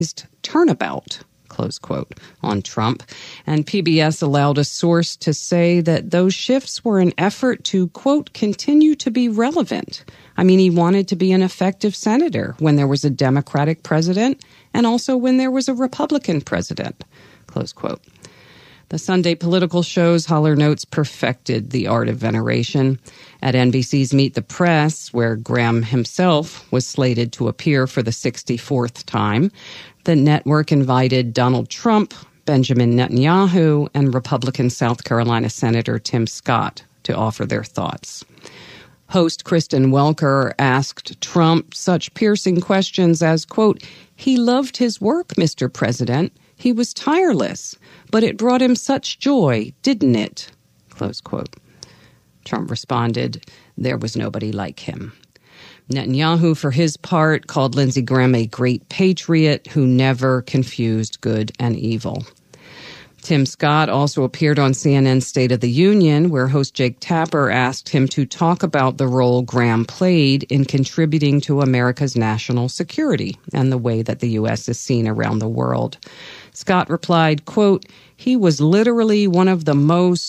turnabout, close quote, on Trump. And PBS allowed a source to say that those shifts were an effort to, quote, continue to be relevant. I mean, he wanted to be an effective senator when there was a Democratic president and also when there was a Republican president, close quote. The Sunday political shows, Holler notes, perfected the art of veneration. At NBC's Meet the Press, where Graham himself was slated to appear for the 64th time, the network invited Donald Trump, Benjamin Netanyahu, and Republican South Carolina Senator Tim Scott to offer their thoughts. Host Kristen Welker asked Trump such piercing questions as, quote, "He loved his work, Mr. President. He was tireless, but it brought him such joy, didn't it?" Close quote. Trump responded, "There was nobody like him." Netanyahu, for his part, called Lindsey Graham a great patriot who never confused good and evil. Tim Scott also appeared on CNN's State of the Union, where host Jake Tapper asked him to talk about the role Graham played in contributing to America's national security and the way that the U.S. is seen around the world. Scott replied, quote, "He was literally one of the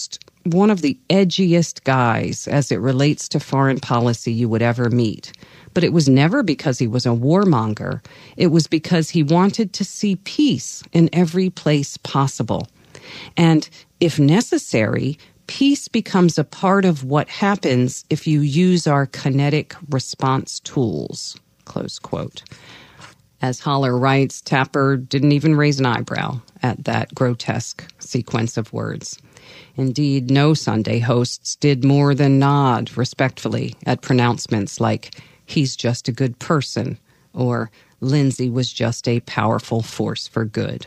edgiest guys as it relates to foreign policy you would ever meet. But it was never because he was a warmonger. It was because he wanted to see peace in every place possible. And if necessary, peace becomes a part of what happens if you use our kinetic response tools," close quote. As Holler writes, Tapper didn't even raise an eyebrow at that grotesque sequence of words. Indeed, no Sunday hosts did more than nod respectfully at pronouncements like, "He's just a good person," or "Lindsey was just a powerful force for good."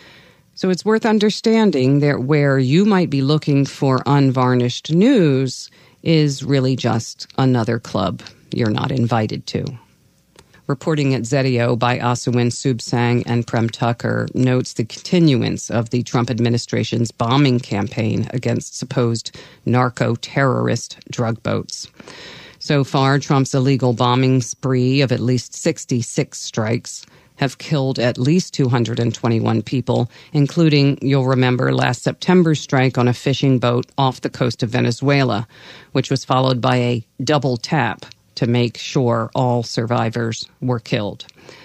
So it's worth understanding that where you might be looking for unvarnished news is really just another club you're not invited to. Reporting at Zetio by Asawin Subsang and Prem Tucker notes the continuance of the Trump administration's bombing campaign against supposed narco-terrorist drug boats. So far, Trump's illegal bombing spree of at least 66 strikes have killed at least 221 people, including, you'll remember, last September's strike on a fishing boat off the coast of Venezuela, which was followed by a double tap to make sure all survivors were killed.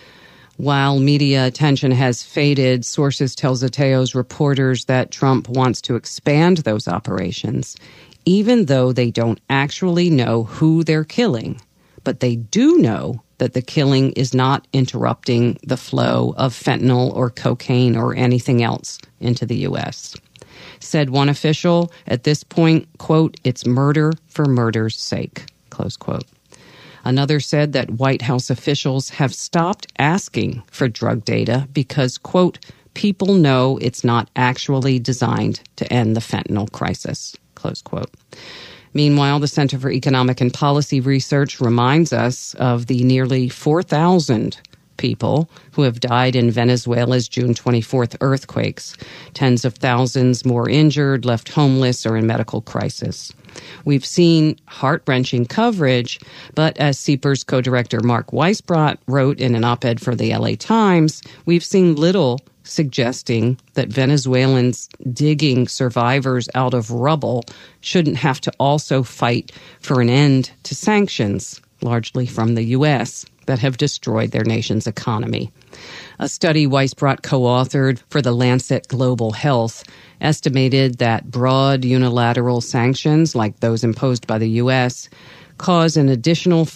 While media attention has faded, sources tell Zeteo's reporters that Trump wants to expand those operations, even though they don't actually know who they're killing. But they do know that the killing is not interrupting the flow of fentanyl or cocaine or anything else into the U.S. Said one official, at this point, quote, "It's murder for murder's sake," close quote. Another said that White House officials have stopped asking for drug data because, quote, "people know it's not actually designed to end the fentanyl crisis," close quote. Meanwhile, the Center for Economic and Policy Research reminds us of the nearly 4,000 people who have died in Venezuela's June 24th earthquakes, tens of thousands more injured, left homeless, or in medical crisis. We've seen heart-wrenching coverage, but as CEPR's co-director Mark Weisbrot wrote in an op-ed for the LA Times, we've seen little suggesting that Venezuelans digging survivors out of rubble shouldn't have to also fight for an end to sanctions, largely from the U.S., that have destroyed their nation's economy. A study Weisbrot co-authored for the Lancet Global Health estimated that broad unilateral sanctions, like those imposed by the U.S., cause an additional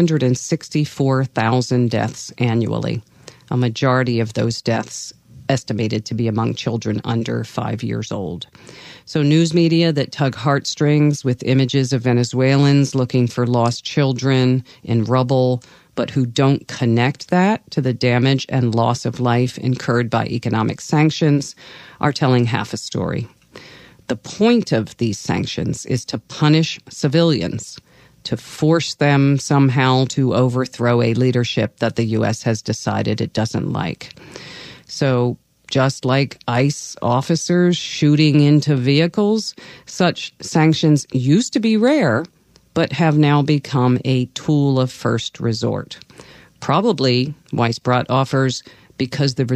564,000 deaths annually. A majority of those deaths estimated to be among children under 5 years old. So news media that tug heartstrings with images of Venezuelans looking for lost children in rubble, but who don't connect that to the damage and loss of life incurred by economic sanctions, are telling half a story. The point of these sanctions is to punish civilians, to force them somehow to overthrow a leadership that the U.S. has decided it doesn't like. So just like ICE officers shooting into vehicles, such sanctions used to be rare, but have now become a tool of first resort. Probably, Weisbrot offers, because the